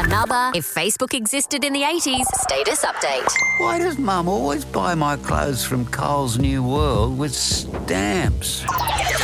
Another If Facebook Existed in the 80s status update. Why does Mum always buy my clothes from Carl's New World with stamps?